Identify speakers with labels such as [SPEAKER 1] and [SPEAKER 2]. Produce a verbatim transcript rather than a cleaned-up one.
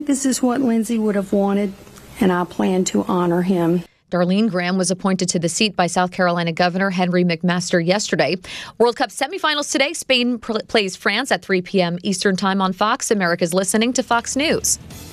[SPEAKER 1] This is what Lindsey would have wanted, and I plan to honor him.
[SPEAKER 2] Darlene Graham was appointed to the seat by South Carolina Governor Henry McMaster yesterday. World Cup semifinals today. Spain plays France at three p.m. Eastern Time on Fox. America's listening to Fox News.